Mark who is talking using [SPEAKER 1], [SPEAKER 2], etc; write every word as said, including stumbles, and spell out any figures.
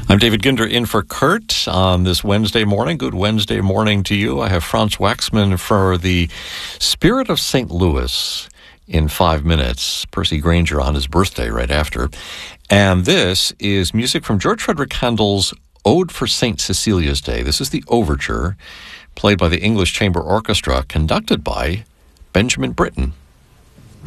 [SPEAKER 1] I'm David Ginder in for Kurt on this Wednesday morning. Good Wednesday morning to you. I have Franz Waxman for the Spirit of Saint Louis in five minutes. Percy Granger on his birthday right after. And this is music from George Frederick Handel's Ode for Saint Cecilia's Day. This is the overture played by the English Chamber Orchestra, conducted by Benjamin Britten.